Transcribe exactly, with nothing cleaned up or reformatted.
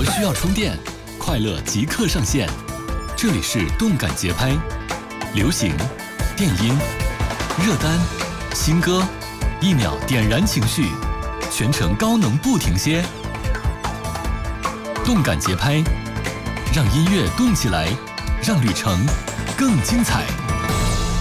活需要充电，快乐即刻上线。这里是动感节拍，流行、电音、热单、新歌，一秒点燃情绪，全程高能不停歇。动感节拍，让音乐动起来，让旅程更精彩。